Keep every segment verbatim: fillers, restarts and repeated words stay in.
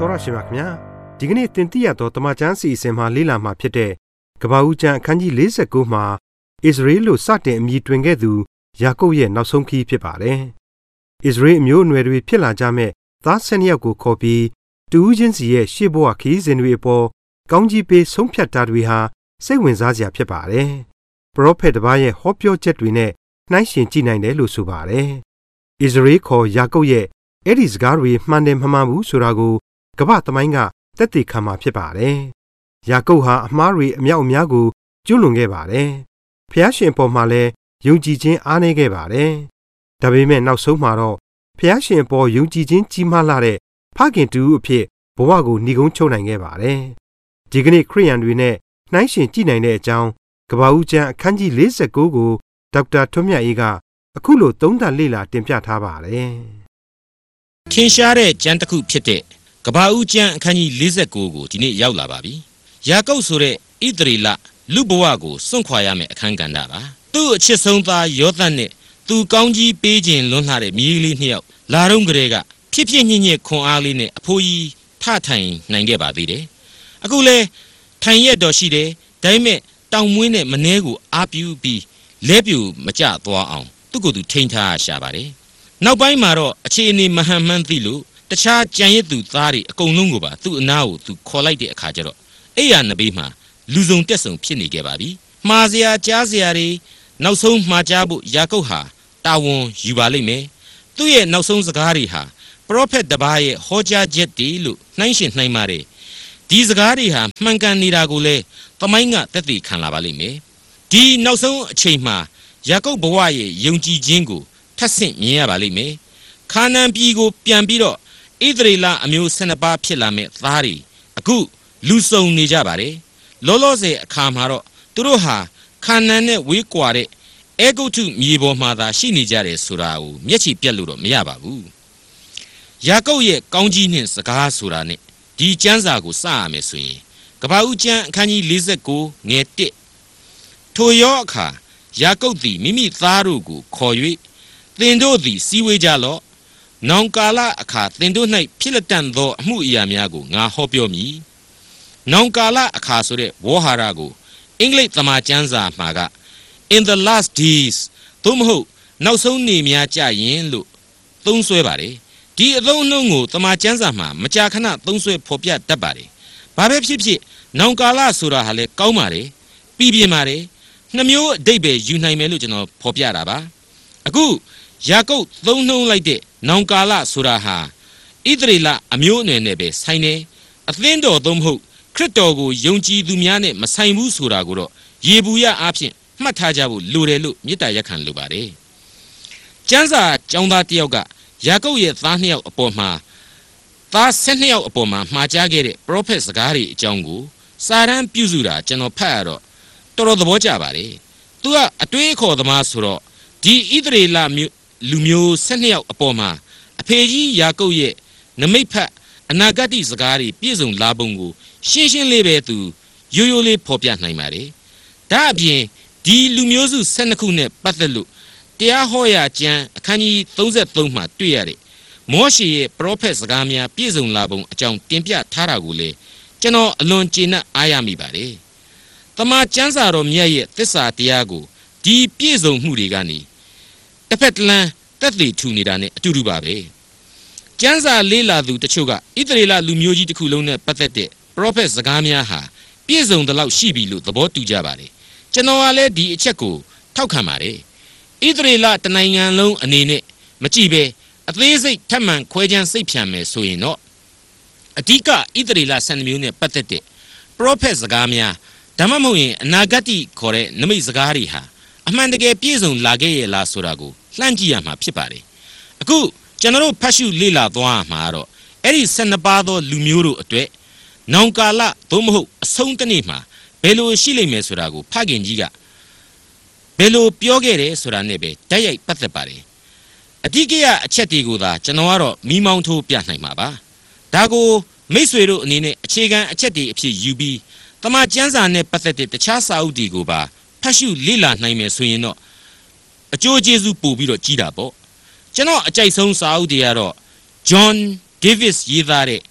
တော်ရရှိပါခင်ဗျာဒီကနေ့တင်ပြရတော့တမချန်းစီအစဉ်မှာလေးလာမှာဖြစ်တဲ့ကဘာဦးကျမ်းအခန်းကြီး၄၉မှာဣသရေလလို့စတင်အမည်တွင်ခဲ့သူယာကုပ်ရဲ့နောက်ဆုံးခရီးဖြစ်ပါတယ်ဣသရေလအမျိုးအနွယ်တွေဖြစ်လာကြမဲ့သားဆယ်နှစ်ယောက်ကိုခေါ်ပြီးတူးချင်းစီရဲ့ရှေ့ဘဝခရီးစဉ်တွေအပေါ်ကောင်းကြီးပေးဆုံးဖြတ်တာတွေဟာစိတ်ဝင်စားစရာဖြစ်ပါတယ်ပရောဖက်တစ်ပါးရဲ့ဟောပြောချက်တွေနဲ့နှိုင်းယှဉ်ကြည့်နိုင်တယ်လို့ဆိုပါတယ်ဣသရေလခေါ်ယာကုပ်ရဲ့အဲ့ဒီစကားတွေမှန်တယ်မမှန်ဘူးဆိုတာကိုကမ္ဘာသမိုင်းကသက်သေခံမှာဖြစ်ပါတယ်။ယာကုပ်ဟာအမှားတွေအမြောက်အများကိုကျွလွန်ခဲ့ပါတယ်။ဖျားရှင်ပေါ်မှာလည်းယုံကြည်ခြင်းအားနည်းခဲ့ပါတယ်။ဒါပေမဲ့နောက်ဆုံးမှာတော့ဖျားရှင်ပေါ်ယုံကြည်ခြင်းကြီးမားလာတဲ့ဖခင်တူအဖြစ်ဘဝကိုညီကုန်းချုပ်နိုင်ခဲ့ပါတယ်။ဒီကနေ့ခရိယန်တွေနဲ့နှိုင်းယှဉ်ကြည့်နိုင်တဲ့အကြောင်းကဘာဦးကျမ်းအခန်းကြီး၄၉ကိုဒေါက်တာထွန်းမြတ်အေးကအခုလိုသုံးသပ်လေ့လာတင်ပြထားပါတယ်။ထင်ရှားတဲ့ကျမ်းတစ်ခုဖြစ်တဲ့ကဘာဦးကျမ်းအခန်းကြီး၄၉ကိုဒီနေ့ရောက်လာပါပြီ။ယာကုပ်ဆိုတဲ့ဣသရေလလူဘဝကိုစွန့်ခွာရမယ့်အခန်းကဏ္ဍပါ။သူ့အချစ်ဆုံးသားယောသတ်နဲ့သူကောင်းကြီးပေးခြင်းလွန်းလှတဲ့မြေးလေးနှစ်ယောက်လာတော့ကလေးကဖြစ်ဖြစ်ညစ်ညစ်ခွန်အားလေးနဲ့အဖိုးကြီးထထိုင်နိုင်ခဲ့ပါသေးတယ်။အခုလဲထိုင်ရက်တော်ရှိတယ်။ဒါပေမဲ့တောင်မွေးနဲ့မနှဲကိုအားပြုပြီးလဲပြူမကျသွားအောင်သူ့ကိုယ်သူထိန်းထားရှာပါတယ်။နောက်ပိုင်းမှာတော့အခြေအနေမဟန်မှန်းသိလို့တခြားကြံရစ်သူသားတွေအကုန်လုံးကိုပါသူ့အနားကိုသူခေါ်လိုက်တဲ့အခါကျတော့အဲ့ရနဘေးမှာလူစုံတက်ဆုံဖြစ်နေခဲ့ပါပြီ။မှားစရာကြားစရာတွေနောက်ဆုံးမှားကြဖို့ယာကုပ်ဟာတာဝန်ယူပါလိမ့်မယ်။သူ့ရဲ့နောက်ဆုံးစကားတွေဟာပရောဖက်တစ်ပါးရဲ့ဟောကြားချက်တွေလို့နှိုင်းယှဉ်နိုင်ပါတယ်။ဒီစကားတွေဟာမှန်ကန်နေတာကိုလည်းသမိုင်းကသက်သေခံလာပါလိမ့်မယ်။ဒီနောက်ဆုံးအချိန်မှာယာကုပ်ဘဝရဲ့ယုံကြည်ခြင်းကိုထပ်ဆင့်မြင်ရပါလိမ့်မယ်။ခါနာန်ပြည်ကိုပြန်ပြီးတော့ဣသရေလအမျိုးဆယ်နှစ်ပါးဖြစ်လာမဲ့သားတွေအခုလူစုံနေကြပါတယ်လောလောဆယ်အခါမှာတော့သူတို့ဟာခါနန်နဲ့ဝေးကွာတဲ့အဲဂုတ္တုမြေပေါ်မှာသာရှိနေကြတယ်ဆိုတာကိုမျက်ခြေပြတ်လို့တော့မရပါဘူးယာကုပ်ရဲ့ကောင်းကြီးနှင့်စကားဆိုတာနဲ့ဒီကျမ်းစာကိုစရမယ်ဆိုရင်ကဘာဦးကျမ်းအခန်းကြီး၄၉ငယ်၁ထိုရောအခါယာကုပ်သည်မိမိသားတို့ကိုခေါ်၍သင်တို့သည်စီဝေးကြလော့နောင်ကာလအခါသင်တို့၌ဖြစ်လက်တန်သောအမှုအရာများကိုငါဟောပြောမည်။နောင်ကာလအခါဆိုတဲ့ဝေါ်ဟာရကိုအင်္ဂလိပ်သမာကျမ်းစာမှာက in the last days သို့မဟုတ်နောက်ဆုံးနေများကြရင်လို့သုံးဆွဲပါတယ်။ဒီအသုံးအနှုန်းကိုသမာကျမ်းစာမှာမကြာခဏသုံးဆွဲဖော်ပြတတ်ပါတယ်။ဘာပဲဖြစ်ဖြစ်နောင်ကာလဆိုတာဟာလည်းကောင်းပါတယ်။ပြီးပြင်းပါတယ်။နှမျိုးအဓိပ္ပာယ်ယူနိုင်မယ်လို့ကျွန်တော်ဖော်ပြတာပါ။အခုယာကုပ်သုံးနှုန်းလိုက်တဲ့နောင်ကာလဆိုတာဟာဣသရေလအမျိုးအနွယ်နဲ့ပဲဆိုင်နေအသင်းတော်သုံးမဟုတ်ခရစ်တော်ကိုယုံကြည်သူများနဲ့မဆိုင်ဘူးဆိုတာကိုတော့ယေဘုယအားဖြင့်မှတ်ထားကြဖို့လိုတယ်လို့မေတ္တာရပ်ခံလိုပါတယ်။ကျမ်းစာကျောင်းသားတစ်ယောက်ကယာကုပ်ရဲ့သားနှစ်ယောက်အပေါ်မှာသားဆယ်နှစ်ယောက်အပေါ်မှာမှားကြားခဲ့တဲ့ပရောဖက်စကားတွေအကြောင်းကိုစာတမ်းပြုစုတာကျွန်တော်ဖတ်ရတော့တော်တော်သဘောကျပါတယ်။သူကအတွေးအခေါ်သမားဆိုတော့ဒီဣသရေလမျိုးလူမျိုးဆယ်နှစ်ယောက်အပေါ်မှာအဖေကြီးယာကုပ်ရဲ့နမိတ်ဖတ်အနာဂတ်စကားတွေပြည့်စုံလာပုံကိုရှင်းရှင်းလေးပဲသူရိုးရိုးလေးဖော်ပြနိုင်ပါတယ်။ဒါအပြင်ဒီလူမျိုးစုဆယ်နှစ်ခုနဲ့ပတ်သက်လို့တရားဟောရာကျမ်းအခန်းကြီး၃၃မှာတွေ့ရတဲ့မောရှေရဲ့ပရောဖက်စကားများပြည့်စုံလာပုံအကြောင်းတင်ပြထားတာကိုလေကျွန်တော်အလွန်ကျေနပ်အားရမိပါတယ်။တမန်ကျမ်းစာတော်မြတ်ရဲ့သစ္စာတရားကိုဒီပြည့်စုံမှုတွေကနေတစ်ဖက်တစ်လမ်းတက်သေးထူနေတာနဲ့အတူတူပါပဲကျမ်းစာလေးလာသူတချို့ကဣသရေလလူမျိုးကြီးတစ်ခုလုံးနဲ့ပတ်သက်တဲ့ပရောဖက်စကားများဟာပြည့်စုံတဲ့လောက်ရှိပြီလို့သဘောတူကြပါတယ်ကျွန်တော်ကလည်းဒီအချက်ကိုထောက်ခံပါတယ်ဣသရေလတနိုင်ငံလုံးအနေနဲ့မကြည့်ပဲအသေးစိတ်ထပ်မံခွဲခြမ်းစိတ်ဖြံမယ်ဆိုရင်တော့အဓိကဣသရေလဆန်မျိုးနဲ့ပတ်သက်တဲ့ပရောဖက်စကားများဒါမှမဟုတ်ရင်အနာဂတ်ခေါ်တဲ့နမိတ်စကားတွေဟာအမှန်တကယ်ပြည့်စုံလာခဲ့ရဲ့လားဆိုတာကိုလှမ်းကြည့်ရမှာဖြစ်ပါတယ်အခုကျွန်တော်တို့ဖတ်ရှုလေ့လာသွားမှာတော့အဲ့ဒီဆယ်နှစ်ပါးသောလူမျိုးတို့အတွက်နောင်ကာလသို့မဟုတ်အဆုံးတစ်နေ့မှာဘယ်လိုရှိလိမ့်မယ်ဆိုတာကိုဖခင်ကြီးကဘယ်လိုပြောခဲ့တယ်ဆိုတာနဲ့ပဲတိုက်ရိုက်ပတ်သက်ပါတယ်အဓိကရအချက်တွေကိုသာကျွန်တော်ကတော့မိမောင်းထိုးပြနိုင်မှာပါဒါကိုမိတ်ဆွေတို့အနေနဲ့အခြေခံအချက်တွေအဖြစ်ယူပြီးတမန်ကျမ်းစာနဲ့ပတ်သက်တဲ့တခြားစာအုပ်တွေကိုပါဖတ်ရှုလေ့လာနိုင်မယ်ဆိုရင်တော့အကျိုးကျေးဇူးပို့ပြီးတော့ကြီးတာပေါ့ကျွန်တော်အကြိုက်ဆုံးစာအုပ်တွေကတော့ John Davis ရေးသားတဲ့က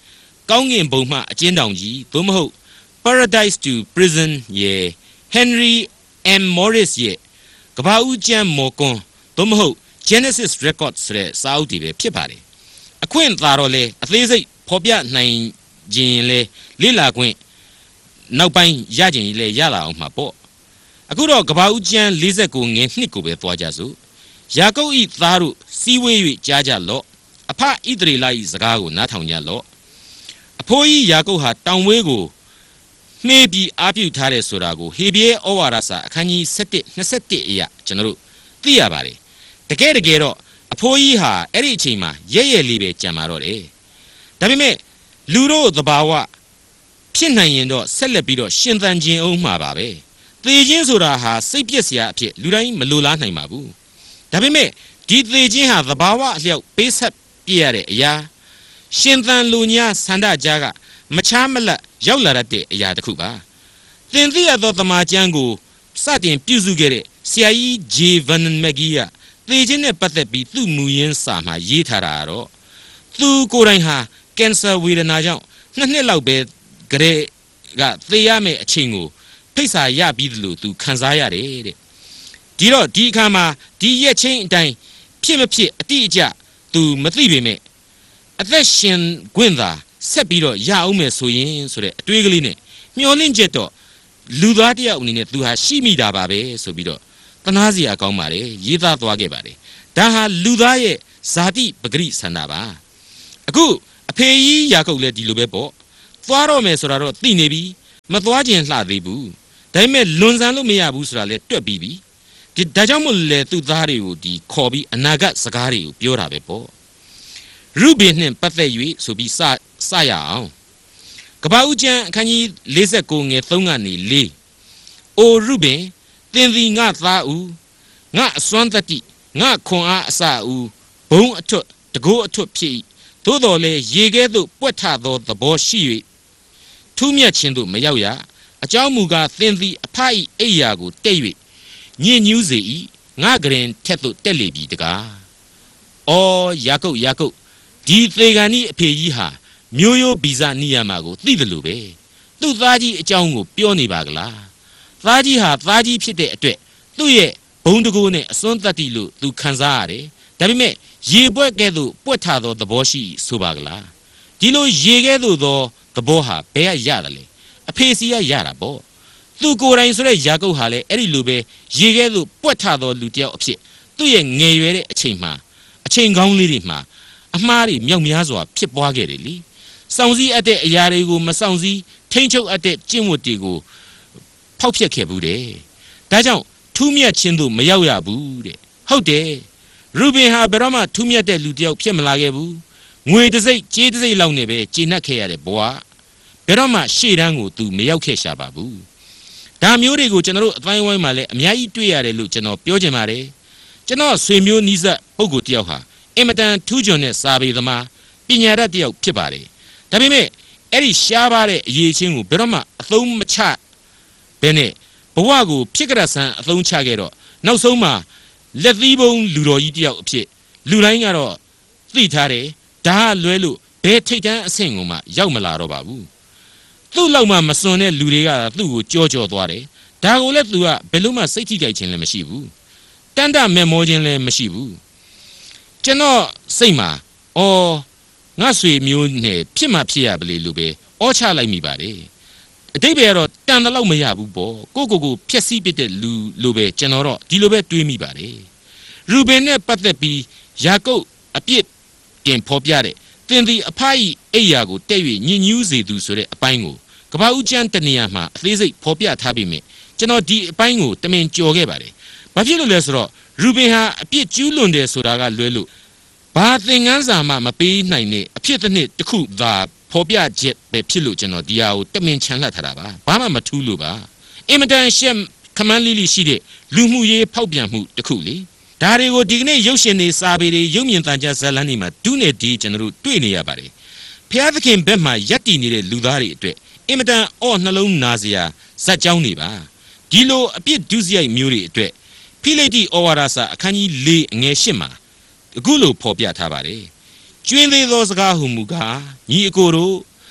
ကောင်းငင်ဘုံမှအကျဉ်းတောင်ကြီးသို့မဟုတ် Paradise to Prison ရဲ့ Henry M Morris ရဲ့ကဘာဦးကျမ်းမော်ကွန်သို့မဟုတ် Genesis Records ဆိုတဲ့စာအုပ်တွေပဲဖြစ်ပါတယ်အခွင့်သာတော့လေအသေးစိတ်ဖော်ပြနိုင်ခြင်းလေလေ့လာခွင့်နောက်ပိုင်းရခြင်းလေရလာအောင်မှာပေါ့အခုတော့ကဘာဦးကျမ်း၄၉ငယ်နှစ်ကိုပဲသွားကြစို့ယာကုပ်ဤသားတို့စီးဝေး၍ကြားကြလော့အဖဣသရေလဤစကားကိုနားထောင်ကြလော့အဖိုးကြီးယာကုပ်ဟာတောင်ဝေးကိုနှေးပြီးအားပြုထားတယ်ဆိုတာကိုဟေဘရဲဩဝါဒစာအခန်းကြီး၁၁ ၂၁အရာကျွန်တော်တို့သိရပါတယ်တကယ်တကယ်တော့အဖိုးကြီးဟာအဲ့ဒီအချိန်မှာရဲရဲလေးပဲကြံပါတော့တယ်ဒါပေမဲ့လူတို့သဘာဝဖြစ်နိုင်ရင်တော့ဆက်လက်ပြီးတော့ရှင်သန်ခြင်းအောင်မှာပါပဲသေခြင်းဆိုတာဟာစိတ်ပြည့်စရာအဖြစ်လူတိုင်းမလိုလားနိုင်ပါဘူးဒါပေမဲ့ဒီသေခြင်းဟာသဘာဝအလျောက်ပေးဆက်ပြရတဲ့အရာရှင်သန်လူညာဆန္ဒကြားကမချားမလတ်ရောက်လာတဲ့အရာတစ်ခုပါသင်သိရသောသမာကျမ်းကိုစတင်ပြုစုခဲ့တဲ့ဆရာကြီးဂျေဗန်မက်ဂီယာသေခြင်းနဲ့ပတ်သက်ပြီးသူ့မူရင်းစာမှာရေးထားတာတော့သူကိုယ်တိုင်ဟာကင်ဆာဝေဒနာကြောင့်နှစ်နှစ်လောက်ပဲကြဲကသေရမယ့်အချိန်ကိုဖိတ်စာရပြီးသလိုသူခံစားရတယ်တဲ့ဒီတော့ဒီအခါမှာဒီရက်ချင်းအတိုင်းဖြစ်မဖြစ်အတိအကျသူမသိပေမဲ့အသက်ရှင်ခွင့်သာဆက်ပြီးတော့ရအောင်မယ်ဆိုရင်ဆိုတဲ့အတွေးကလေးနဲ့မျောလင့်ချက်တော့လူသားတယောက်အနေနဲ့သူဟာရှိမိတာပါပဲဆိုပြီးတော့တနာစရာကောင်းပါတယ်ရေးသားသွားခဲ့ပါတယ်ဒါဟာလူသားရဲ့ဇာတိပဂရိဆန္ဒပါအခုအဖေကြီးယာကုပ်လည်းဒီလိုပဲပေါ့သွားတော့မယ်ဆိုတာတော့သိနေပြီမသွားခြင်းလှသေးဘူးဒါပေမဲ့လွန်ဆန်လို့မရဘူးဆိုတာလည်းတွက်ပြီးပြီဒီဒါကြောင့်မို့လဲသူ့သားတွေကိုဒီခေါ်ပြီးအနာဂတ်စကားတွေကိုပြောတာပဲပေါ့ရုဘင်နှင့်ပတ်သက်၍ဆိုပြီးစစရအောင်ကပ္ပဦးကျမ်းအခန်းကြီး၄၉ငယ်၃ကနေ၄အိုရုဘင်သင်သည်ငါသားဦးငါအစွမ်းတတိငါခွန်အားအစဦးဘုံအထွတ်တကိုးအထွတ်ဖြစ်၏သို့တော်လည်းရေကဲ့သို့ပွက်ထသောသဘောရှိ၍ထူးမြတ်ခြင်းသို့မရောက်ရအကြောင်းမူကားသင်သည်အဖ၏အိယာကိုတဲ့၍ညစ်ညူးစေ၏ငါကရင်ထက်သို့တက်လေပြီတကားအော်ယာကုပ်ယာကုပ်ဒီသေဂန်ဤအဖေကြီးဟာမျိုးရိုးဗီဇနိယမကိုသိတယ်လို့ပဲသူ့သားကြီးအကြောင်းကိုပြောနေပါကလားသားကြီးဟာသားကြီးဖြစ်တဲ့အတွက်သူ့ရဲ့ဘုံတကိုးနဲ့အစွန်းတတ္တိလို့သူခံစားရတယ်ဒါပေမဲ့ရေပွက်ကဲ့သို့ပွက်ထသောသဘောရှိဆိုပါကလားဒီလိုရေကဲ့သို့သောသဘောဟာဘယ်ကရတယ်လဲအဖေစီကရတာပေါ့သူကိုယ်တိုင်ဆိုတဲ့ယာကုပ်ဟာလည်းအဲ့ဒီလိုပဲရေကဲ့သို့ပွက်ထသောလူတယောက်အဖြစ်သူ့ရဲ့ငယ်ရွယ်တဲ့အချိန်မှာအချိန်ကောင်းလေးတွေမှာအမှားတွေမြောက်များစွာဖြစ်ပွားခဲ့တယ်လေစောင့်စည်းအပ်တဲ့အရာတွေကိုမစောင့်စည်းထိမ့်ချုပ်အပ်တဲ့ကျင့်ဝတ်တွေကိုဖောက်ဖျက်ခဲ့ဘူးတဲ့ဒါကြောင့်ထူးမြတ်ခြင်းတို့မရောက်ရဘူးတဲ့ဟုတ်တယ်ရူဘင်ဟာဘယ်တော့မှထူးမြတ်တဲ့လူတယောက်ဖြစ်မလာခဲ့ဘူးငွေတစ်စိတ်ကြေးတစ်စိတ်လောက်နဲ့ပဲကျေနပ်ခဲ့ရတဲ့ဘဝဘယ်တော့မှရှေ့တန်းကိုသူမရောက်ခဲ့ရှာပါဘူးဒါမျိုးတွေကိုကျွန်တော်တို့အတိုင်းဝိုင်းမှာလည်းအများကြီးတွေ့ရတယ်လို့ကျွန်တော်ပြောချင်ပါတယ်ကျွန်တော်ဆွေမျိုးနီးစပ်ပုဂ္ဂိုလ်တယောက်ဟာအင်မတန်ထူးချွန်တဲ့စာပေသမားပညာတတ်တယောက်ဖြစ်ပါတယ်ဒါပေမဲ့အဲ့ဒီရှားပါတဲ့အရေးချင်းကိုဘယ်တော့မှအသုံးမချဘဲနဲ့ဘဝကိုဖြစ်ကြဆန်းအသုံးချခဲ့တော့နောက်ဆုံးမှာလက်သီးပုံလူတော်ကြီးတယောက်အဖြစ်လူတိုင်းကတော့သိထားတယ်ဒါကလွဲလို့ဘယ်ထိတ်တန်းအဆင့်ကိုမှရောက်မလာတော့ပါဘူးသူ့လောက်မှမစွန်တဲ့လူတွေကသူ့ကိုကြောကြောသွားတယ်ဒါကိုလည်းသူကဘယ်လို့မှစိတ်ထိကြိုက်ခြင်းလည်းမရှိဘူးတန်တမဲမောခြင်းလည်းမရှိဘူးကျွန်တော်စိတ်မှာအော်ငါဆွေမျိုးနဲ့ဖြစ်မှဖြစ်ရပါလေလို့ပဲအောချလိုက်မိပါတယ်အတိတ်ပဲကတော့တန်တလောက်မရဘူးပေါ့ကိုကိုကိုဖြက်စီးပစ်တဲ့လူလိုပဲကျွန်တော်တော့ဒီလိုပဲတွေးမိပါတယ်ရူဘင်နဲ့ပတ်သက်ပြီးယာကုပ်အပြစ်တင်ဖော်ပြတဲ့သင်သည်အဖ၏အိယာကိုတဲ့၍ညင်ညူးစေသူဆိုတဲ့အပိုင်းကိုကပ္ပဦးကျမ်းတနေရာမှာအသေးစိတ်ဖော်ပြထားပြီးမြင်ကျွန်တော်ဒီအပိုင်းကိုတမင်ကြော်ခဲ့ပါတယ်ဘာဖြစ်လို့လဲဆိုတော့ရူဘင်ဟာအပြစ်ကျူးလွန်တယ်ဆိုတာကလွဲလို့ဘာသင်ခန်းစာမှမပေးနိုင်တဲ့အဖြစ်တစ်နှစ်တစ်ခုသာဖော်ပြချက်ပဲဖြစ်လို့ကျွန်တော်ဒီဟာကိုတမင်ချန်လှပ်ထားတာပါဘာမှမထူးလို့ပါအင်မတန်ရှက်ခမန်းလေးလေးရှိတဲ့လူမှုရေးဖောက်ပြန်မှုတစ်ခုလေဒါတွေကိုဒီကနေ့ရုပ်ရှင်တွေစာပေတွေရုပ်မြင်သံကြားဇာတ်လမ်းတွေမှာဒုနဲ့ဒီကျွန်တော်တို့တွေ့နေရပါတယ်ဖျားသခင်ဘက်မှာယက်တည်နေတဲ့လူသားတွေအတွက်အင်မတန်အော့နှလုံးနာစရာဇက်ကြောင်းတွေပါဒီလိုအပြစ်ဒုစရိုက်မျိုးတွေအတွက်ဖိလိပ္တိဩဝါဒစာအခန်းကြီး၄အငယ်၈မှာအခုလိုဖော်ပြထားပါတယ်ကျွင်းသေးသောစကားဟုမူကားညီအကိုတို့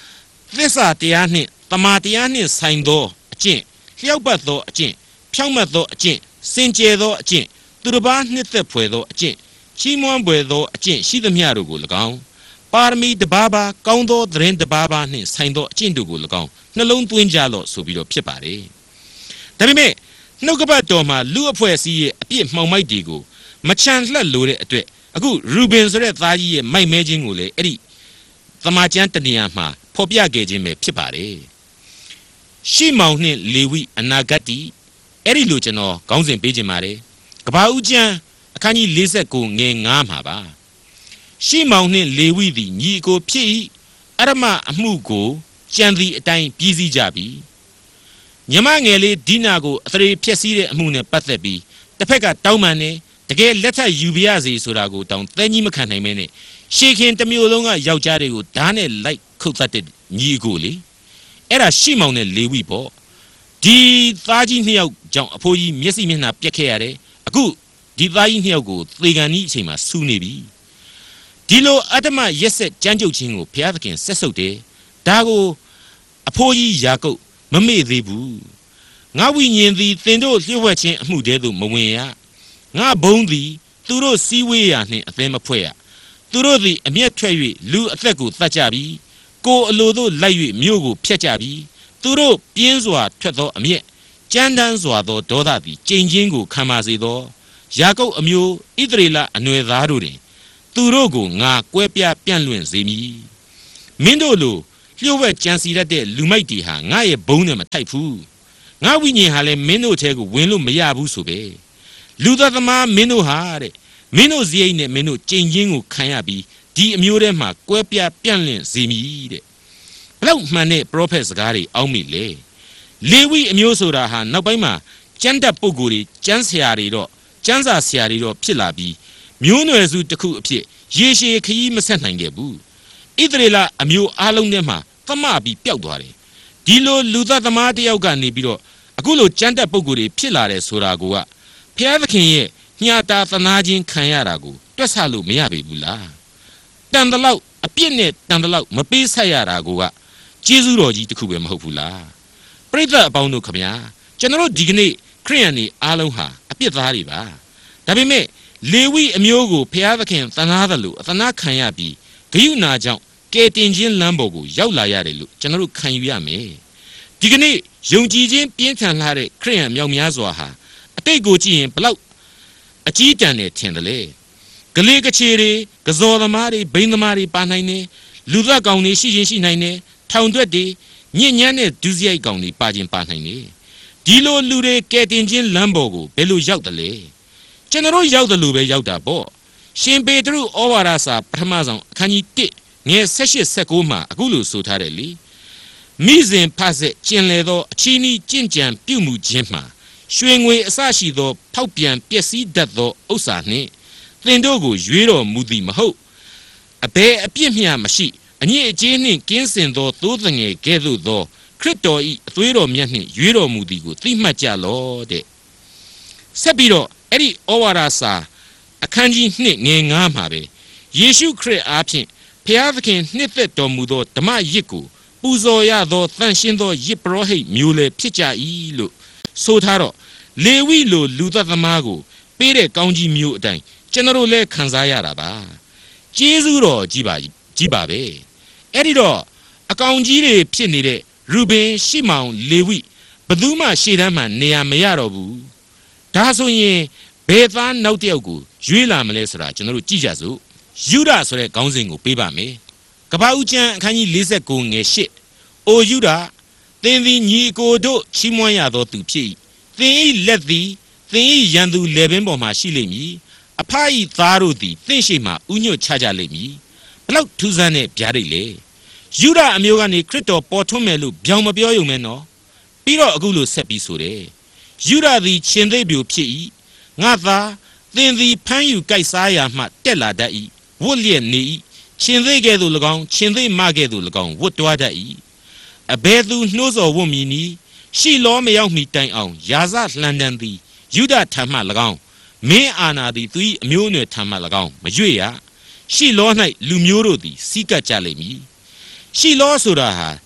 သစ္စာတရားနှင့်တမာတရားနှင့်ဆိုင်သောအကျင့်လျှောက်ပတ်သောအကျင့်ဖြောင့်မတ်သောအကျင့်စင်ကြယ်သောအကျင့်သူတစ်ပါးနှစ်သက်ဖွယ်သောအကျင့်ချီးမွမ်းဖွယ်သောအကျင့်ရှိသမျှတို့ကို၎င်းပါရမီတပါးပါကောင်းသောသတင်းတပါးပါနှင့်ဆိုင်သောအကျင့်တို့ကို၎င်းနှလုံးသွင်းကြလော့ဆိုပြီးတော့ဖြစ်ပါတယ်ဒါပေမဲ့နှုတ်ကပတ်တော်မှာလူအဖွဲ့အစည်းရဲ့အပြစ်မှောင်မိုက်တွေကိုမချန်လှက်လို့တဲ့အတွက်အခုရူဘင်ဆိုတဲ့သားကြီးရဲ့မိုက်မဲခြင်းကိုလေအဲ့ဒီသမာကျမ်းတနေရာမှာဖော်ပြခဲ့ခြင်းပဲဖြစ်ပါတယ်ရှီမောင်နှင့်လေဝိအနာဂတ်တီအဲ့ဒီလိုကျွန်တော်ခေါင်းစဉ်ပေးခြင်းပါတယ်ကဘာဦးကျမ်းအခန်းကြီး၄၉ငယ်၅မှာပါရှီမောင်နှင့်လေဝိသည်ညီအကိုဖြစ်၏အရမအမှုကိုကြံသည့်အတိုင်းပြီးစီးကြပြီညမငယ်လေးဒီနာကိုအသရေဖြက်စီးတဲ့အမှုနဲ့ပတ်သက်ပြီးတစ်ဖက်ကတောင်းပန်နေတကယ်လက်ထပ်ယူပြရစီဆိုတာကိုတောင်းသဲကြီးမခံနိုင်မဲနဲ့ရှေခင်တစ်မျိုးလုံးကယောက်ျားတွေကိုဓာတ်နဲ့လိုက်ခုတ်သတ်တဲ့ညီအကိုလေအဲ့ဒါရှီမောင်နဲ့လေဝိပေါ့ဒီသားကြီးနှစ်ယောက်ကြောင့်အဖိုးကြီးမျက်စိမျက်နှာပြက်ခဲ့ရတယ်အခုဒီသားကြီးနှစ်ယောက်ကိုသေကန်ဤအချိန်မှာဆူနေပြီဒီလိုအတ္တမရက်ဆက်ကြမ်းကြုတ်ခြင်းကိုဘုရားသခင်ဆက်ဆုပ်တယ်ဒါကိုအဖိုးကြီးယာကုပ်မမေ့သေးဘူးငါဝိညာဉ်သည်သင်တို့လျှို့ဝှက်ခြင်းအမှုတဲသို့မဝင်ရငါဘုံသည်သူတို့စည်းဝေးရာနှင့်အသင်းမဖွဲ့ရသူတို့သည်အမျက်ထွက်၍လူအသက်ကိုသတ်ကြပြီကိုအလိုတို့လိုက်၍မြို့ကိုဖျက်ကြပြီသူတို့ပြင်းစွာထွက်သောအမျက်ကြမ်းတမ်းစွာသောဒေါသသည်ကြိမ်ချင်းကိုခံပါစေသောယာကုပ်အမျိုးဣသရေလအနွယ်သားတို့တွင်သူတို့ကိုငါကွဲပြားပြန့်လွင့်စေမည်မင်းတို့လိုလျှို့ဝှက်ကြံစီရတဲ့လူမိုက်တွေဟာငါရဲ့ဘုံနဲ့မထိုက်ဘူးငါဝိညာဉ်ဟာလည်းမင်းတို့ထဲကိုဝင်လို့မရဘူးဆိုပဲလူသားသမားမင်းတို့ဟာတဲ့မင်းတို့ဇိအိနဲ့မင်းတို့ကြိမ်ချင်းကိုခံရပြီးဒီအမျိုးထဲမှာကွဲပြားပြန့်လွင့်စေမည်တဲ့ဘလောက်မှန်တဲ့ပရောဖက်စကားတွေအောက်မိလေလေဝိအမျိုးဆိုတာဟာနောက်ပိုင်းမှာကျမ်းတက်ပုဂ္ဂိုလ်တွေကျမ်းဆရာတွေတော့ကျမ်းစာဆရာတွေတော့ဖြစ်လာပြီးမျိုးနွယ်စုတစ်ခုအဖြစ်ရေရှည်ခရီးမဆက်နိုင်ခဲ့ဘူးဣသရေလအမျိုးအားလုံးထဲမှာသမပြီးပျောက်သွားတယ်ဒီလိုလူသားသမားတယောက်ကနေပြီးတော့အခုလိုကြမ်းတက်ပုဂ္ဂိုလ်တွေဖြစ်လာတယ်ဆိုတာကဘုရားသခင်ရဲ့ညှာတာသနာခြင်းခံရတာကိုတွက်ဆလို့မရပေဘူးလားတန်တလောက်အပြစ်နဲ့တန်တလောက်မပေးဆက်ရတာကိုကကျေးဇူးတော်ကြီးတစ်ခုပဲမဟုတ်ဘူးလားပရိသတ်အပေါင်းတို့ခမညာကျွန်တော်တို့ဒီကနေ့ခရိယန်တွေအားလုံးဟာအပြစ်သားတွေပါဒါပေမဲ့လေဝိအမျိုးကိုဘုရားသခင်သနာတယ်လို့အသနာခံရပြီးဂယုဏကြောင့်ကဲတင်ခြင်းလမ်းပေါ်ကိုရောက်လာရတယ်လို့ကျွန်တော်တို့ခံယူရမယ်ဒီကနေ့ယုံကြည်ခြင်းပြင်းထန်လာတဲ့ခရိယန်မြောက်များစွာဟာအတိတ်ကိုကြည့်ရင်ဘလောက်အကြီးတန်းနေထင်တယ်လေဂလေကချေတွေကဇော်သမားတွေဘိန်းသမားတွေပါနိုင်တယ်လူသက်ကောင်တွေရှိချင်းရှိနိုင်တယ်ထောင်တွက်တွေညဉ့်ညမ်းတဲ့ဒုစရိုက်ကောင်တွေပါခြင်းပါနိုင်တယ်ဒီလိုလူတွေကဲတင်ခြင်းလမ်းပေါ်ကိုဘယ်လိုရောက်တယ်လဲကျွန်တော်ရောက်တယ်လို့ပဲရောက်တာပေါ့ရှင်ပေတရုဩဝါဒစာပထမဆုံးအခန်းကြီးတစ်ငယ်၁၈ ၁၉မှာအခုလိုဆိုထားတယ်လေမိစဉ်ဖတ်ဆက်ကျင်လေသောအချီးနှီးကြင့်ကြံပြုမှုခြင်းမှာရွှေငွေအစရှိသောဖောက်ပြန်ပျက်စီးတတ်သောဥစ္စာနှင့်သင်တို့ကိုရွေးတော်မူသည်မဟုတ်အဘယ်အပြစ်မျှမရှိအညစ်အကြေးနှင့်ကင်းစင်သောသိုးသငယ်ကဲ့သို့သောခရစ်တော်၏အသွေးတော်မြတ်နှင့်ရွေးတော်မူသည်ကိုသိမှတ်ကြလော့တဲ့ဆက်ပြီးတော့အဲ့ဒီဩဝါဒစာအခန်းကြီးနှစ်ငယ်၅မှာပဲယေရှုခရစ်အားဖြင့်ဖျားသခင်နှစ်သက်တော်မူသောဓမ္မရစ်ကိုပူဇော်ရသောတန်ရှင်းသောရစ်ပရောဟိတ်မျိုးလေဖြစ်ကြ၏လို့ဆိုထားတော့လေဝိလိုလူသက်သမားကိုပေးတဲ့ကောင်းကြီးမျိုးအတိုင်းကျွန်တော်လည်းခံစားရတာပါကျေးဇူးတော်ကြီးပါကြီးပါပဲအဲ့ဒီတော့အကောင်ကြီးတွေဖြစ်နေတဲ့ရူဘင်ရှီမောင်လေဝိဘသူမှရှေ့တန်းမှာနေရာမရတော့ဘူးဒါဆိုရင်ဘယ်သားနောက်တစ်ယောက်ကိုရွေးလာမလဲဆိုတာကျွန်တော်တို့ကြည့်ကြစို့ယူဒဆိုတဲ့ခေါင်းစဉ်ကိုပေးပါမယ်ကပ္ပဦးကျမ်းအခန်းကြီး၄၉ငယ်၈အိုယူဒသင်သည်ညီအကိုတို့ချီးမွမ်းရသောသူဖြစ်၏သင်၏လက်သည်သင်၏ရန်သူလေပင်ပေါ်မှာရှိလိမ့်မည်အဖ၏သားတို့သည်သင်ရှိမှဥညွတ်ချကြလိမ့်မည်ဘလောက်ထူးဆန်းတဲ့ဗျာဒိတ်လေယူဒအမျိုးကနေခရစ်တော်ပေါ်ထွန်းမယ်လို့ပြောင်မပြောရုံနဲ့နော်ပြီးတော့အခုလိုဆက်ပြီးဆိုတယ်ယူဒသည်ရှင်သေးပြိုဖြစ်၏ငါသာသင်သည်ဖမ်းယူကြိုက်စားရာမှတက်လာတတ်၏ဝတ်လျက်နေ၏ရှင်သေးကဲ့သို့၎င်းရှင်သေးမကဲ့သို့၎င်းဝတ်တွားတတ်၏အဘယ်သူနှိုးဆော်ဝတ်မည်နည်းရှီလောမရောက်မီတိုင်အောင်ယာဇလှန်တန်သည်ယူဒထံမှ၎င်းမင်းအာနာသည်သူ၏အမျိုးအနွယ်ထံမှ၎င်းမရွေ့ရရှီလော၌လူမျိုးတို့သည်စီးကပ်ကြလိမ့်မည်ရှီလောဆိုတာဟာ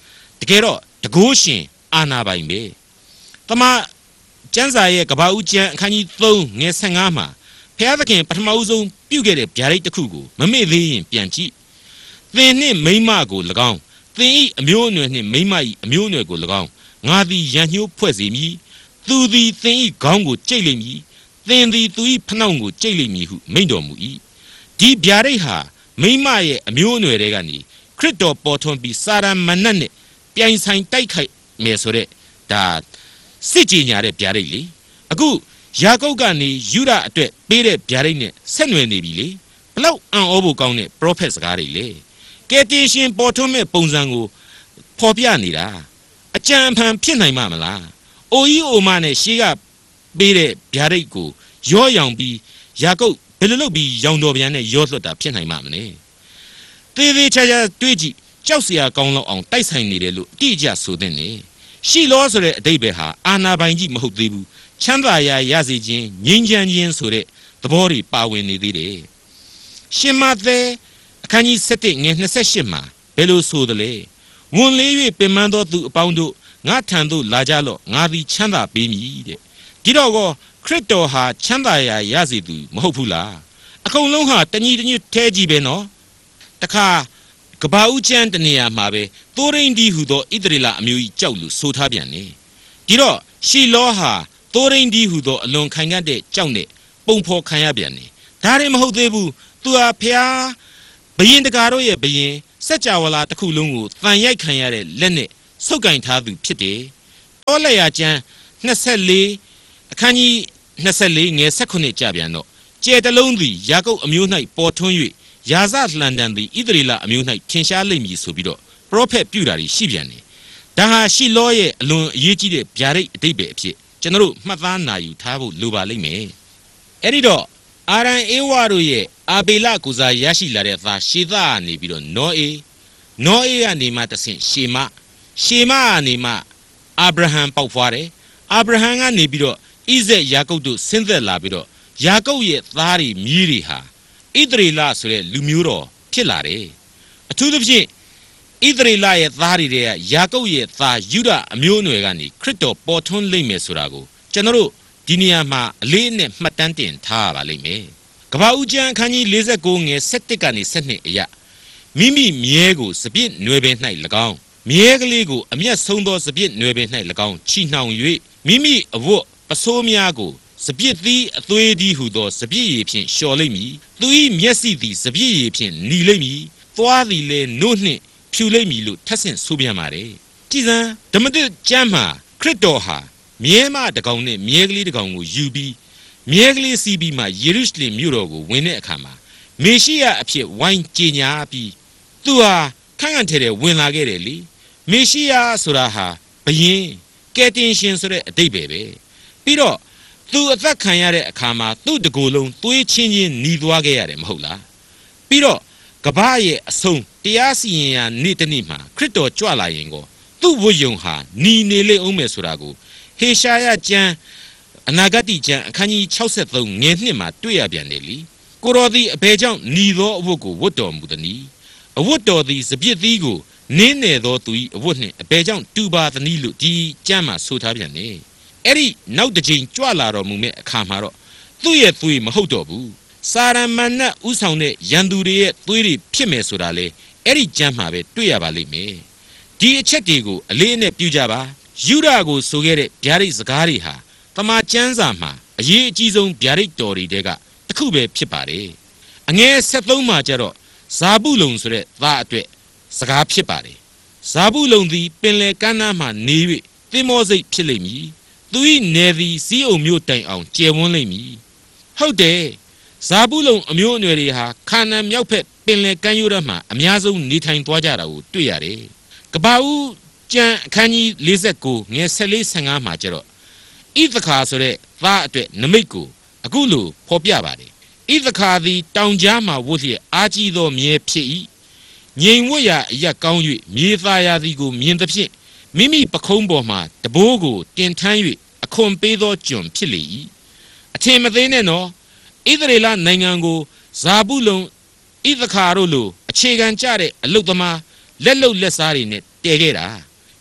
တကယ်တော့တကိုးရှင်အာနာပိုင်ပဲတမကျမ်းစာရဲ့ကဘာဦးကျမ်းအခန်းကြီးသုံးငယ်ဆယ်ငါမှာဖျားသခင်ပထမဦးဆုံးပြုခဲ့တဲ့ဗျာဒိတ်တစ်ခုကိုမမေ့သေးရင်ပြန်ကြည့်သင်နှင့်မိန်းမကို၎င်းသင်၏အမျိုးအနွယ်နှင့်မိန်းမ၏အမျိုးအနွယ်ကို၎င်းငါသည်ရန်ညှိုးဖွဲ့စေမည်သူသည်သင်၏ခေါင်းကိုကြိတ်လိမ့်မည်သင်သည်သူ၏ဖနှောင့်ကိုကြိတ်လိမ့်မည်ဟုမိန့်တော်မူ၏ဒီဗျာဒိတ်ဟာမိန်းမရဲ့အမျိုးအနွယ်တွေကနေခရစ်တော်ပေါ်ထွန်းပြီးစာရမဏတ်နဲ့ပြိုင်ဆိုင်တိုက်ခိုက်မယ်ဆိုတဲ့ဒါစစ်ကြေညာတဲ့ဗျာဒိတ်လေအခုယာကုပ်ကနေယူဒအတွက်ပေးတဲ့ဗျာဒိတ်နဲ့ဆက်နွယ်နေပြီလေဘလောက်အံ့ဩဖို့ကောင်းတဲ့ပရောဖက်စကားတွေလေကယ်တင်ရှင်ပေါ်ထွန်းမဲ့ပုံစံကိုဖော်ပြနေတာအကြံအဖန်ဖြစ်နိုင်မှာမလားအိုကြီးအိုမနဲ့ရှေးကပေးတဲ့ဗျာဒိတ်ကိုရောရောင်ပြီးယာကုပ်ဘယ်လိုလုပ်ပြီးရောင်တော်ပြန်နဲ့ရောလွတ်တာဖြစ်နိုင်မှာမလဲသေသေးချာချာတွေးကြည့်ကြောက်စရာကောင်းလောက်အောင်တိုက်ဆိုင်နေတယ်လို့အတိအကျဆိုတဲ့နေရှီလောဆိုတဲ့အဓိပ္ပာယ်ဟာအာနာပိုင်ကြီးမဟုတ်သေးဘူးချမ်းသာရာရစေခြင်းငြိမ်းချမ်းခြင်းဆိုတဲ့သဘောတွေပါဝင်နေသေးတယ်ရှင်မသက်အခန်းကြီး၁၁ငယ်၂၈မှာဘယ်လိုဆိုသလဲဝန်လေး၍ပင်ပန်းသောသူအပေါင်းတို့ငါထံသို့လာကြလော့ငါသည်ချမ်းသာပေးမည်တဲ့ဒီတော့ကောခရစ်တော်ဟာချမ်းသာရာရစေသူမဟုတ်ဘူးလားအကုန်လုံးဟာတညီတညွတ်ထဲကြီးပဲနော်တခါကဘာဦးကျမ်းတနေရာမှာပဲသိုးရင်းဒီဟူသောဣသရေလအမျိုးကြီးကြောက်လို့ဆိုထားပြန်နေဒီတော့ရှီလောဟာသိုးရင်းဒီဟူသောအလွန်ခိုင်ခံ့တဲ့ကြောက်နဲ့ပုံဖော်ခံရပြန်နေဒါရင်မဟုတ်သေးဘူးသူဟာဖျားဘယင်တကာတို့ရဲ့ဘယင်စัจ java လာတစ်ခုလုံးကိုတန်ရိုက်ခံရတဲ့လက်နဲ့ဆုပ်ကင်ထားသူဖြစ်တယ်။တောလက်ရကျမ်း၂၄အခန်းကြီး၂၄ငယ်၁၈ကြပြန်တော့ကျဲတလုံးသည်ယာကုပ်အမျိုး၌ပေါ်ထွန်း၍ယာဇလှန်တန်သည်ဣသရေလအမျိုး၌ထင်ရှားလိမ့်မည်ဆိုပြီးတော့ပရောဖက်ပြုတာတွေရှိပြန်တယ်။ဒါဟာရှီလောရဲ့အလွန်အရေးကြီးတဲ့ဗျာဒိတ်အဓိပ္ပာယ်အဖြစ်ကျွန်တော်တို့မှတ်သားနာယူထားဖို့လိုပါလိမ့်မယ်။အဲ့ဒီတော့အာရန်အေဝါတို့ရဲ့အာဘေလကိုစားရရှိလာတဲ့သားရှေသကနေပြီးတော့နောအေနောအေကနေမှတဆင့်ရှေမရှေမကနေမှအာဗြဟံပေါက်ဖွားတယ်အာဗြဟံကနေပြီးတော့ဣဇက်ယာကုပ်တို့ဆင်းသက်လာပြီးတော့ယာကုပ်ရဲ့သားတွေမြေးတွေဟာဣသရေလဆိုတဲ့လူမျိုးတော်ဖြစ်လာတယ်အထူးသဖြင့်ဣသရေလရဲ့သားတွေကယာကုပ်ရဲ့သားယူဒအမျိုးအနွယ်ကနေခရစ်တော်ပေါ်ထွန်းလိမ့်မယ်ဆိုတာကိုကျွန်တော်တို့ဒီနေရာမှာအလေးနဲ့မှတ်တမ်းတင်ထားရပါလိမ့်မယ်။ကမ္ဘာဦးကျမ်းအခန်းကြီး၄၉ငယ်၁၁ကနေ၁၂အရာမိမိမြဲကိုစပြစ်နွယ်ပင်၌၎င်းမြဲကလေးကိုအမျက်ဆုံးသောစပြစ်နွယ်ပင်၌၎င်းချီနှောင်၍မိမိအဝတ်ပစိုးများကိုစပြစ်သီးအသွေးသီးဟုသောစပြစ်ရည်ဖြင့်လျှော်လိမ့်မည်။သူ၏မျက်စိသည်စပြစ်ရည်ဖြင့်နီလိမ့်မည်။သွားသည်လည်းနို့နှင့်ဖြူလိမ့်မည်လို့ထပ်ဆင့်ဆိုပြန်ပါတယ်။ကြည်စံဓမ္မသစ်ကျမ်းမှာခရစ်တော်ဟာမြဲမတကောင်နဲ့မြဲကလေးတကောင်ကိုယူပြီးမြဲကလေးစီးပြီးမှယေရုရှလင်မြို့တော်ကိုဝင်တဲ့အခါမှာမေရှိယအဖြစ်ဝိုင်းကြေညာပြီးသူဟာခန့်ခန့်ထဲထဲဝင်လာခဲ့တယ်လေမေရှိယဆိုတာဟာဘယင်ကယ်တင်ရှင်ဆိုတဲ့အဓိပ္ပာယ်ပဲပြီးတော့သူအသက်ခံရတဲ့အခါမှာသူ့တကိုယ်လုံးသွေးချင်းချင်းหนีသွားခဲ့ရတယ်မဟုတ်လားပြီးတော့ကမ္ဘာရဲ့အဆုံးတရားစီရင်ရာနေ့တစ်နေ့မှာခရစ်တော်ကြွလာရင်ကိုသူ့ဝိယုံဟာหนีနေလေအောင်မယ်ဆိုတာကိုဟေရှာယကျမ်းအနာဂတိကျမ်းအခန်းကြီး၆၃ငယ်နှစ်မှာတွေ့ရပြန်တယ်လीကိုတော်သည်အဘယ်ကြောင့်หนีသောအဝတ်ကိုဝတ်တော်မူသနည်းအဝတ်တော်သည်စပြစ်သီးကိုနင်းနယ်သောသူ၏အဝတ်နှင့်အဘယ်ကြောင့်တူပါသနည်းလို့ဒီကျမ်းမှာဆိုထားပြန်တယ်အဲ့ဒီနောက်တစ်ချိန်ကြွလာတော်မူမဲ့အခါမှာတော့သူ့ရဲ့သွေးမဟုတ်တော့ဘူးစာရမဏတ်ဥဆောင်တဲ့ရန်သူတွေရဲ့သွေးတွေဖြစ်မယ်ဆိုတာလေအဲ့ဒီကျမ်းမှာပဲတွေ့ရပါလိမ့်မယ်ဒီအချက်တွေကိုအလေးအနက်ပြုကြပါယူဒာကိုဆိုခဲ့တဲ့ဗျာဒိတ်စကားတွေဟာတမန်ကျမ်းစာမှာအရေးအကြီးဆုံးဗျာဒိတ်တော်တွေတဲကတစ်ခုပဲဖြစ်ပါတယ်အငယ်၁၃မှာကျတော့ဇာဘူးလုံဆိုတဲ့သားအတွက်စကားဖြစ်ပါတယ်ဇာဘူးလုံသည်ပင်လယ်ကမ်းနားမှနေ၍သင်္ဘောစိတ်ဖြစ်လိမ့်မည်သူ၏နယ်သည်စီးအုံမြို့တိုင်အောင်ကျယ်ဝန်းလိမ့်မည်ဟုတ်တယ်ဇာဘူးလုံအမျိုးအနွယ်တွေဟာခါနာန်မြောက်ဖက်ပင်လယ်ကမ်းရိုးတန်းမှာအများဆုံးနေထိုင်သွားကြတာကိုတွေ့ရတယ်ကဘာဦးကျမ်းအခန်းကြီး၄၉ငယ်၁၄ ၁၅မှာကျတော့ဣသခါဆိုတဲ့သားအတွက်နမိတ်ကိုအခုလိုဖော်ပြပါတယ်ဣသခါသည်တောင်ကြားမှာဝတ်လျက်အာကြီးသောမြဲဖြစ်၏ငြိမ်ဝတ်ရာအရက်ကောင်း၍မြေသားရာသည်ကိုမြင်သဖြင့်မိမိပခုံးပေါ်မှတဘိုးကိုတင်ထမ်း၍အခွန်ပေးသောကျွန်ဖြစ်လေ၏အထင်မသေးနဲ့နော်ဣသရေလနိုင်ငံကိုဇာဘူးလုံဣသခါတို့လိုအခြေခံကျတဲ့အလုတ်သမားလက်လုံလက်စားတွေနဲ့တည်ခဲ့တာ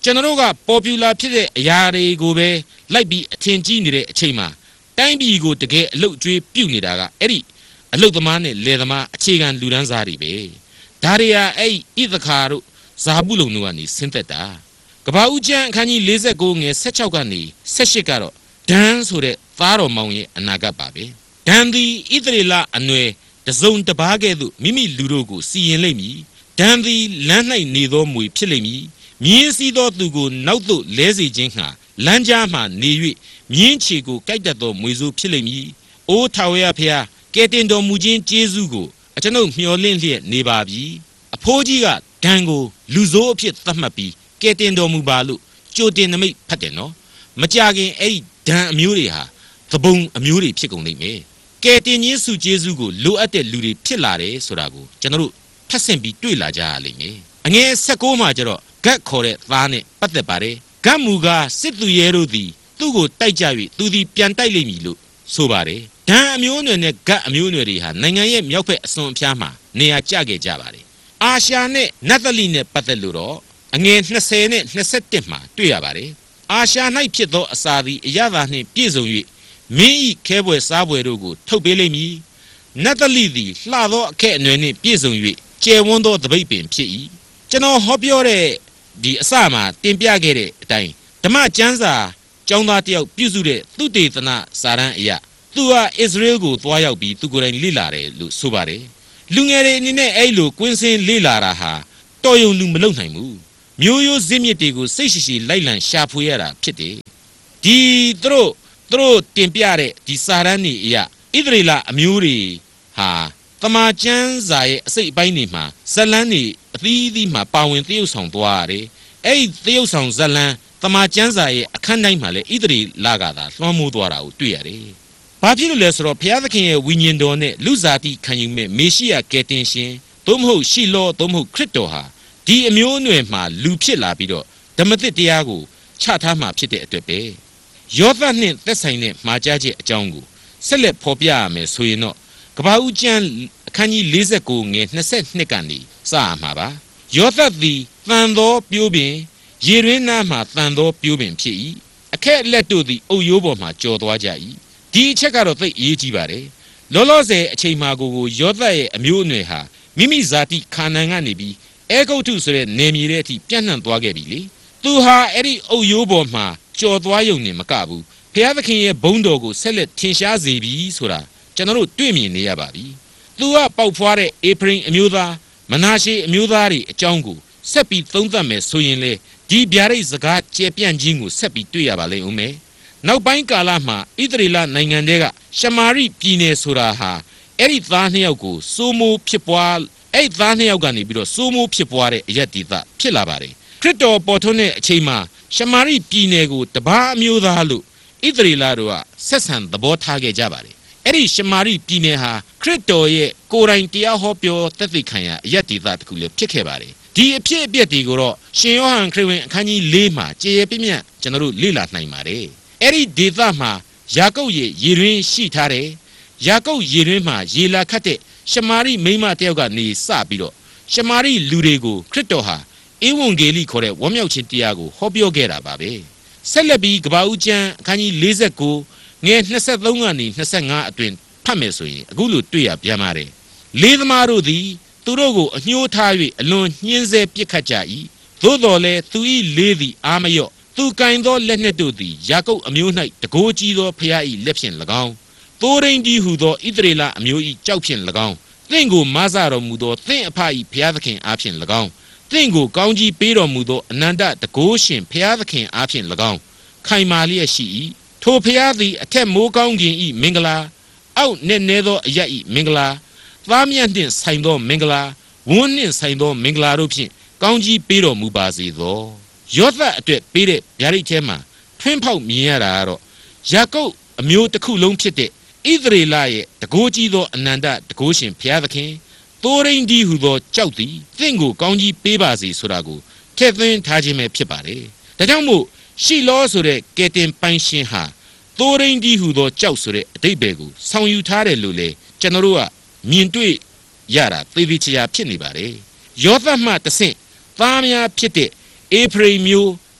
ကျွန်တော်တို့က popular ဖြစ်တဲ့အရာတွေကိုပဲလိုက်ပြီးအထင်ကြီးနေတဲ့အချိန်မှာတိုင်းပြည်ကိုတကယ်အလုတ်ကျွေးပြုတ်နေတာကအဲ့ဒီအလုတ်သမားနဲ့လယ်သမားအခြေခံလူဒန်းစားတွေပဲဒါတွေဟာအဲ့ဒီဣသခါတို့ဇာပုလုံတို့ကနေဆင်းသက်တာကဘာဦးကျမ်းအခန်းကြီး၄၉ငယ်၁၆ကနေ၁၈ကတော့ဒန်းဆိုတဲ့သားတော်မောင်ရဲ့အနာဂတ်ပါပဲဒန်းသည်ဣသရေလအနွယ်တစုံတပါးကဲ့သို့မိမိလူတို့ကိုစီရင်လိမ့်မည်ဒန်းသည်လမ်း၌နေသောမွေဖြစ်လိမ့်မည်မြင်းစည်းသောသူကိုနောက်သို့လဲစေခြင်းဟာလမ်းကြားမှနေ၍မြင်းချေကိုကြိုက်တတ်သောမွေစိုးဖြစ်လိမ့်မည်အိုးထာဝရဘုရားကဲတင်တော်မူခြင်းကျေးဇူးကိုအကျွန်ုပ်မျှော်လင့်လျက်နေပါပြီအဖိုးကြီးကဒန်းကိုလူဆိုးအဖြစ်သတ်မှတ်ပြီးကဲတင်တော်မူပါလို့ကြိုတင်နမိတ်ဖတ်တယ်နော်မကြခင်အဲ့ဒီဒန်းအမျိုးတွေဟာသဘုံအမျိုးတွေဖြစ်ကုန်လိမ့်မယ်ကဲတင်ခြင်းစုကျေးဇူးကိုလိုအပ်တဲ့လူတွေဖြစ်လာတယ်ဆိုတာကိုကျွန်တော်တို့ဖတ်ဆင့်ပြီးတွေ့လာကြရလိမ့်မယ်အငယ်၁၉မှာကျတော့ဂတ်ခေါ်တဲ့သားနဲ့ပတ်သက်ပါတယ်ဂတ်မူကားစစ်သူရဲတို့သည်သူ့ကိုတိုက်ကြ၍သူသည်ပြန်တိုက်လိမ့်မည်လို့ဆိုပါတယ်ဒန်းအမျိုးအနွယ်နဲ့ဂတ်အမျိုးအနွယ်တွေဟာနိုင်ငံရဲ့မြောက်ဘက်အစွန်အဖျားမှာနေရာကျခဲ့ကြပါတယ်အာရှာနဲ့နဿလိနဲ့ပတ်သက်လို့တော့အငယ်၂၀နဲ့၂၁မှာတွေ့ရပါတယ်အာရှာ၌ဖြစ်သောအစာသည်အရသာနှင့်ပြည့်စုံ၍မင်းဤခဲပွဲစားပွဲတို့ကိုထုတ်ပေးလိမ့်မည်နဿလိသည်လှသောအခက်အနွယ်နှင့်ပြည့်စုံ၍ကျယ်ဝန်းသောတပိတ်ပင်ဖြစ်၏ကျွန်တော်ဟောပြောတဲ့ဒီအစမှာတင်ပြခဲ့တဲ့အတိုင်းဓမ္မကျမ်းစာကျောင်းသားတယောက်ပြုစုတဲ့သုတေသနစာတမ်းအရာသူဟာအစ္စရေးကိုသွားရောက်ပြီးသူကိုယ်တိုင်လေ့လာတယ်လို့ဆိုပါတယ်လူငယ်တွေအနေနဲ့အဲ့လိုကွင်းစင်းလေ့လာတာဟာတော်ရုံလူမလုံနိုင်ဘူးမျိုးရိုးဇစ်မြစ်တွေကိုစိတ်ရှိရှိလိုက်လံရှာဖွေရတာဖြစ်တယ်ဒီသူတို့သူတို့တင်ပြတဲ့ဒီစာတမ်းတွေအရာဣသရေလအမျိုးတွေဟာတမန်ကျမ်းစာရဲ့အစိတ်အပိုင်းတွေမှာဇလန်းတွေအသီးသီးမှာပါဝင်သရုပ်ဆောင်သွားရတယ်အဲ့ဒီသရုပ်ဆောင်ဇလန်းတမန်ကျမ်းစာရဲ့အခန်းတိုင်းမှာလည်းဣသရေလကသာလွှမ်းမိုးသွားတာကိုတွေ့ရတယ်ဘာဖြစ်လို့လဲဆိုတော့ဘုရားသခင်ရဲ့ဝိညာဉ်တော်နဲ့လူစားတိခံယူမဲ့မေရှိယကယ်တင်ရှင်သို့မဟုတ်ရှီလောသို့မဟုတ်ခရစ်တော်ဟာဒီအမျိုးအနွယ်မှာလူဖြစ်လာပြီးတော့ဓမ္မသစ်တရားကိုချထားမှဖြစ်တဲ့အတွက်ပဲယောသနှင့်သက်ဆိုင်တဲ့မှားကြားချက်အကြောင်းကိုဆက်လက်ဖော်ပြရမယ်ဆိုရင်တော့ကပ္ပဦးကျမ်းအခန်းကြီး၄၉ငယ်၂၂ကနေစရမှာပါယောသသည်တန်သောပြိုးပင်ရေရင်းနားမှတန်သောပြိုးပင်ဖြစ်၏အခက်လက်တို့သည်အုတ်ရိုးပေါ်မှကြော်သွားကြ၏ဒီအချက်ကတော့သိအရေးကြီးပါတယ်လောလောဆယ်အချိန်မှာကိုကိုယောသရဲ့အမျိုးအနွယ်ဟာမိမိဇာတိခါနန်ကနေပြီးအဲဂုတ်ထုဆိုတဲ့နေမြေတဲ့အထိပြန့်နှံ့သွားခဲ့ပြီလေသူဟာအဲ့ဒီအုတ်ရိုးပေါ်မှာကြော်သွားရုံနဲ့မကဘူးဘုရားသခင်ရဲ့ဘုန်းတော်ကိုဆက်လက်ထင်ရှားစေပြီဆိုတာကျွန်တော်တို့တွေ့မြင်နေရပါပြီသူကပေါက်ဖွားတဲ့အေဖရိမ်အမျိုးသားမနာရှေအမျိုးသားတွေအကြောင်းကိုဆက်ပြီးသုံးသပ်မယ်ဆိုရင်လေဒီဗျာဒိတ်စကားကျယ်ပြန့်ခြင်းကိုဆက်ပြီးတွေ့ရပါလိမ့်ဦးမယ်နောက်ပိုင်းကာလမှာဣသရေလနိုင်ငံတွေကရှမာရိပြည်နယ်ဆိုတာဟာအဲ့ဒီသားနှစ်ယောက်ကိုစိုးမိုးဖြစ်ပွားအဲ့ဒီသားနှစ်ယောက်ကနေပြီးတော့စိုးမိုးဖြစ်ပွားတဲ့အယက်ဒီသဖြစ်လာပါတယ်ခရစ်တော်ပေါ်ထွန်းတဲ့အချိန်မှာရှမာရိပြည်နယ်ကိုတပါးအမျိုးသားလို့ဣသရေလတို့ကဆက်ဆံသဘောထားခဲ့ကြပါတယ်အဲ့ဒီရှမာရိပြည်နယ်ဟာခရစ်တော်ရဲ့ကိုယ်တိုင်တရားဟောပြောသက်သေခံရာအယက်ဒီသတစ်ခုလည်းဖြစ်ခဲ့ပါတယ်ဒီအဖြစ်အပျက်တွေကိုတော့ရှင်ယောဟန်ခရစ်ဝင်အခန်းကြီး၄မှာကြေရပြည့်မြတ်ကျွန်တော်တို့လေ့လာနိုင်ပါတယ်အဲ့ဒီဒေသမှာယာကုပ်ရဲ့ရေရင်းရှိထားတယ်ယာကုပ်ရေရင်းမှာရေလာခတ်တဲ့ရှမာရိမိန်းမတယောက်ကနေစပြီးတော့ရှမာရိလူတွေကိုခရစ်တော်ဟာဧဝံဂေလိခေါ်တဲ့ဝမ်းမြောက်ခြင်းတရားကိုဟောပြောခဲ့တာပါပဲဆက်လက်ပြီးကပ္ပဦးကျမ်းအခန်းကြီး၄၉ငယ်၂၃ကနေ၂၅အတွင်ဖတ်မယ်ဆိုရင်အခုလိုတွေ့ရပြန်ပါတယ်လေးသမားတို့သည်သူတို့ကိုအညှိုးထား၍အလွန်ညှင်းဆဲပစ်ခတ်ကြ၏သို့တော်လည်းသူ၏လေးသည်အာမယော့သူကင်သောလက်နှင့်တို့သည်ယာကုပ်အမျိုး၌တကိုးကြီးသောဖျား၏လက်ဖြင့်၎င်းသိုးရင်းကြီးဟုသောဣသရေလအမျိုး၏ကြောက်ဖြင့်၎င်းသင်ကိုမဆတော်မူသောသင်အဖ၏ဖျားသခင်အားဖြင့်၎င်းသင်ကိုကောင်းကြီးပေးတော်မူသောအနန္တတကိုးရှင်ဖျားသခင်အားဖြင့်၎င်းခိုင်မာလျက်ရှိ၏ထိုဖျားသည်အထက်မိုးကောင်းကင်၏မင်္ဂလာအောက်နှင့်နေသောအရ၏မင်္ဂလာသားမြတ်နှင့်ဆိုင်သောမင်္ဂလာဝန်းနှင့်ဆိုင်သောမင်္ဂလာတို့ဖြင့်ကောင်းကြီးပေးတော်မူပါစေသောယောသအတွက်ပေးတဲ့ဗျာဒိတ်ထဲမှာထွင်းဖောက်မြင်ရတာကတော့ယာကုပ်အမျိုးတစ်ခုလုံးဖြစ်တဲ့ဣသရေလရဲ့တကိုးကြီးသောအနန္တတကိုးရှင်ဘုရားသခင်သိုးရင်းကြီးဟူသောကြောက်သည်သင်ကိုကောင်းကြီးပေးပါစေဆိုတာကိုထည့်သွင်းထားခြင်းပဲဖြစ်ပါတယ်ဒါကြောင့်မို့ရှီလောဆိုတဲ့ကယ်တင်ပိုင်ရှင်ဟာသိုးရင်းကြီးဟူသောကြောက်ဆိုတဲ့အဓိပ္ပာယ်ကိုဆောင်ယူထားတယ်လို့လေကျွန်တော်တို့ကမြင်တွေ့ရတာသေသေးချာချာဖြစ်နေပါတယ်ယောသမှတဆင့်သားများဖြစ်တဲ့အေဖရိမ်မျိုး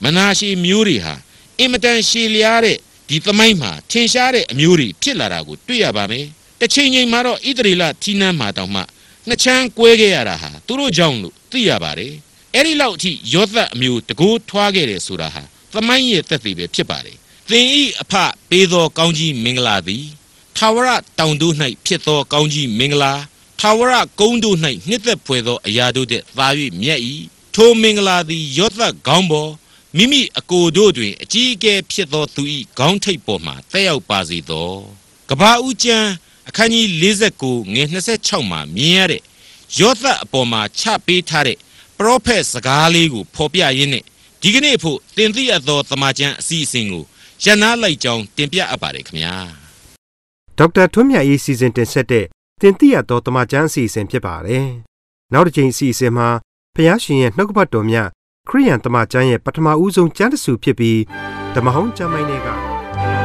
မနာရှေမျိုးတွေဟာအင်မတန်ရှည်လျားတဲ့ဒီသမိုင်းမှာထင်ရှားတဲ့အမျိုးတွေဖြစ်လာတာကိုတွေ့ရပါမယ်တစ်ချိန်ချိန်မှာတော့ဣသရေလထီးနန်းမှာတောင်မှနှစ်ချမ်းကွဲခဲ့ရတာဟာသူတို့ကြောင့်လို့သိရပါတယ်အဲ့ဒီလောက်အထိယောသအမျိုးတကိုးထွားခဲ့တယ်ဆိုတာဟာသမိုင်းရဲ့သက်သေပဲဖြစ်ပါတယ်သင်ဤအဖပေးသောကောင်းကြီးမင်္ဂလာသည်ထာဝရတောင်တို့၌ဖြစ်သောကောင်းကြီးမင်္ဂလာထာဝရကုန်းတို့၌နှစ်သက်ဖွယ်သောအရာတို့တဲ့သာ၍မြတ်၏ထိုမင်္ဂလာသည်ယောသခေါင်းပေါ်မိမိအကိုတို့တွင်အကြီးအကဲဖြစ်သောသူ၏ခေါင်းထိပ်ပေါ်မှတက်ရောက်ပါစေသောကဘာဦးကျမ်းအခန်းကြီး၄၉ငွေ၂၆မှာမြင်ရတဲ့ယောသအပေါ်မှာချပေးထားတဲ့ပရောဖက်စကားလေးကိုဖော်ပြရင်းနဲ့ဒီကနေ့ဖို့တင်သိရသောသမ္မာကျမ်းအစီအစဉ်ကိုရန်နာလိုက်ကြောင်းတင်ပြအပ်ပါတယ်ခင်ဗျာဒေါက်တာထွန်းမြတ်၏စီစဉ်တင်ဆက်တဲ့တင်သိရသောသမ္မာကျမ်းအစီအစဉ်ဖြစ်ပါတယ်နောက်တစ်ချိန်အစီအစဉ်မှာဘုရားရှင်ရဲ့နှုတ်ကပတ်တော်မြတ်ခရိယန်သမ္မာကျမ်းရဲ့ပထမဦးဆုံးကျမ်းတစ်စုဖြစ်ပြီးဓမ္မဟောင်းကျမ်းပိုင်းတွေက